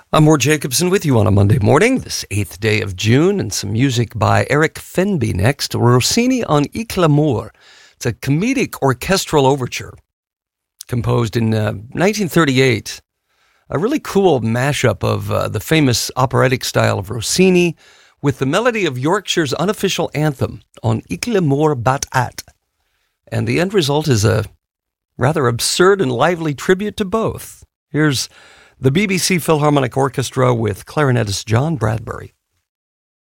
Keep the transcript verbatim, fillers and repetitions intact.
I'm Ward Jacobson with you on a Monday morning, this eighth day of June, and some music by Eric Fenby next. Rossini on Ich l'amore. It's a comedic orchestral overture composed in uh, nineteen thirty-eight. A really cool mashup of uh, the famous operatic style of Rossini with the melody of Yorkshire's unofficial anthem on Ich l'amore bat at. And the end result is a rather absurd and lively tribute to both. Here's the B B C Philharmonic Orchestra with clarinetist John Bradbury.